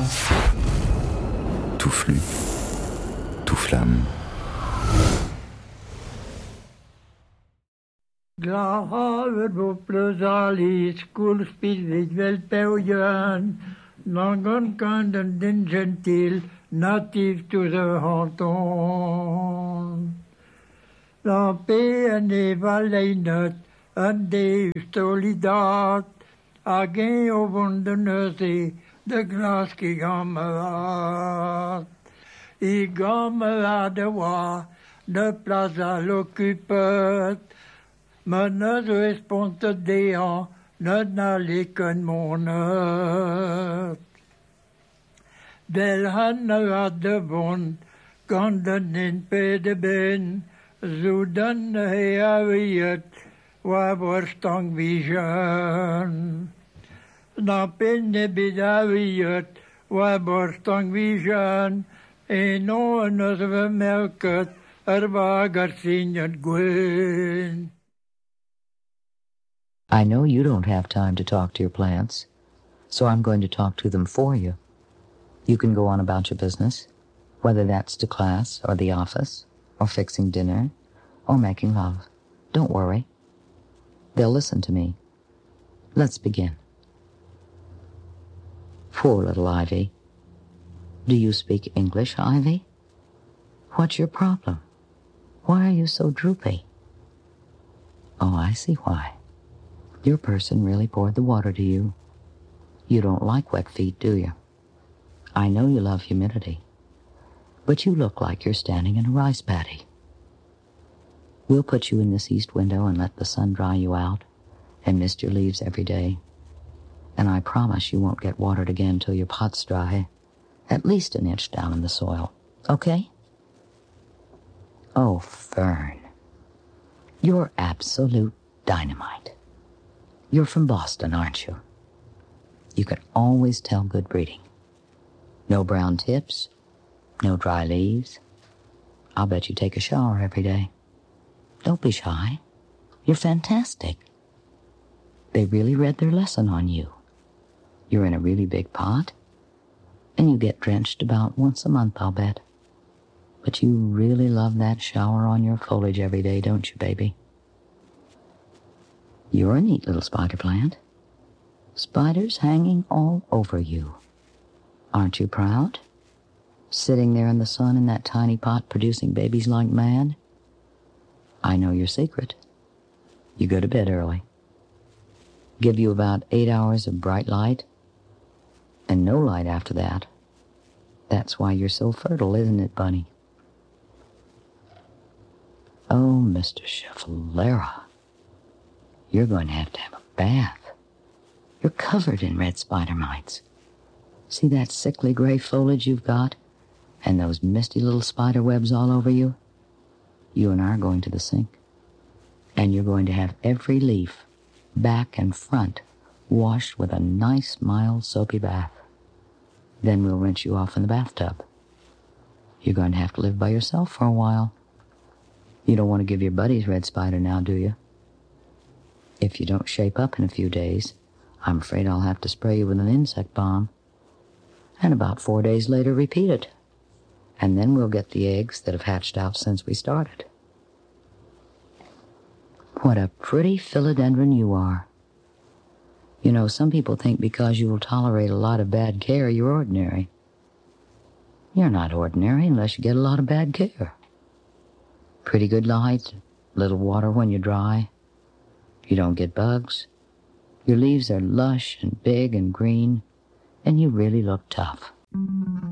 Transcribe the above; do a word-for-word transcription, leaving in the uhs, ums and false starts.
tout flux, tout flamme. Glad bubblos ali skolspillet vel peugen, någon kan den den gentil native to the hanton. La peine valeinet en de solidat, again over the nurse, de glaske gammelat. I gammelade wa, de plaza l'occupet, men het responsde dean, net na likken monet. Del hanne had de wond, kan den in pede ben, zo den he aviet, waar borstang vision. Na pinne bid aviet, waar borstang vision, en oen as we melket, er wager sin het gwen. I know you don't have time to talk to your plants, so I'm going to talk to them for you. You can go on about your business, whether that's to class or the office, or fixing dinner, or making love. Don't worry. They'll listen to me. Let's begin. Poor little Ivy. Do you speak English, Ivy? What's your problem? Why are you so droopy? Oh, I see why. Your person really poured the water to you. You don't like wet feet, do you? I know you love humidity, but you look like you're standing in a rice paddy. We'll put you in this east window and let the sun dry you out and mist your leaves every day. And I promise you won't get watered again till your pot's dry, at least an inch down in the soil. Okay? Oh, Fern, you're absolute dynamite. You're from Boston, aren't you? You can always tell good breeding. No brown tips, no dry leaves. I'll bet you take a shower every day. Don't be shy. You're fantastic. They really read their lesson on you. You're in a really big pot, and you get drenched about once a month, I'll bet. But you really love that shower on your foliage every day, don't you, baby? You're a neat little spider plant. Spiders hanging all over you. Aren't you proud? Sitting there in the sun in that tiny pot producing babies like mad? I know your secret. You go to bed early. Give you about eight hours of bright light, and no light after that. That's why you're so fertile, isn't it, Bunny? Oh, Mister Schefflera, you're going to have to have a bath. You're covered in red spider mites. See that sickly gray foliage you've got, and those misty little spider webs all over you? You and I are going to the sink, and you're going to have every leaf, back and front, washed with a nice, mild, soapy bath. Then we'll rinse you off in the bathtub. You're going to have to live by yourself for a while. You don't want to give your buddies red spider now, do you? If you don't shape up in a few days, I'm afraid I'll have to spray you with an insect bomb. And about four days later, repeat it. And then we'll get the eggs that have hatched out since we started. What a pretty philodendron you are. You know, some people think because you will tolerate a lot of bad care, you're ordinary. You're not ordinary unless you get a lot of bad care. Pretty good light, little water when you're dry. You don't get bugs. Your leaves are lush and big and green, and you really look tough.